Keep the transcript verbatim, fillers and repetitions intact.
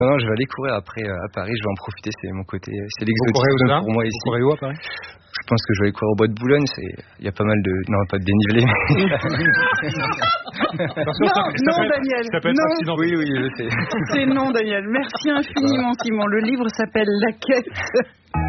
Non, je vais aller courir après euh, à Paris, je vais en profiter, c'est mon côté, c'est Vous courez l'exotisme au-delà pour moi ici. Vous courez où à Paris? Je pense que je vais aller courir au bois de Boulogne, c'est, il y a pas mal de, non pas de dénivelé. Non, non Daniel, non. Oui, oui, je sais. C'est non Daniel. Merci infiniment Simon. Le livre s'appelle La Quête.